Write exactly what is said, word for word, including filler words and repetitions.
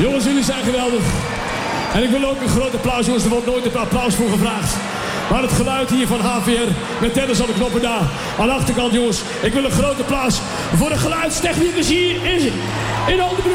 Jongens, jullie zijn geweldig. En ik wil ook een groot applaus, jongens. Er wordt nooit een applaus voor gevraagd. Maar het geluid hier van H V R, met Dennis aan de knoppen daar. Aan de achterkant, jongens. Ik wil een groot applaus voor de geluidstechnicus hier in, in Oldenburg.